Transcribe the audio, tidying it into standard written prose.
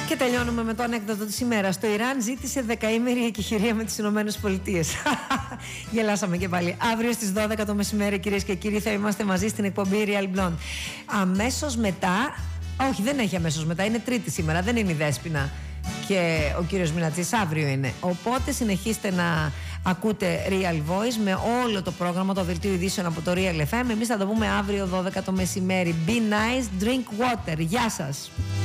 Και τελειώνουμε με το ανέκδοτο της ημέρας. Το Ιράν ζήτησε δεκαήμερη εκεχηρία με τις Ηνωμένες Πολιτείες. Γελάσαμε και πάλι. Αύριο στις 12 το μεσημέρι, κυρίες και κύριοι, θα είμαστε μαζί στην εκπομπή Real Blonde. Αμέσως μετά. Όχι, δεν έχει αμέσως μετά. Είναι Τρίτη σήμερα. Δεν είναι η Δέσποινα και ο κύριος Μινατσής. Αύριο είναι. Οπότε συνεχίστε να ακούτε Real Voice με όλο το πρόγραμμα, το δελτίο ειδήσεων από το Real FM. Εμείς θα το πούμε αύριο 12 το μεσημέρι. Be nice, drink water. Γεια σας.